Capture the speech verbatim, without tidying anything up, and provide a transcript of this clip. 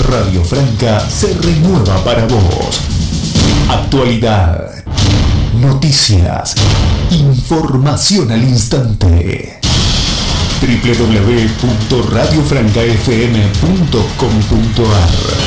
Radio Franca se renueva para vos. Actualidad, noticias, información al instante. doble u doble u doble u punto radio franca f m punto com punto a r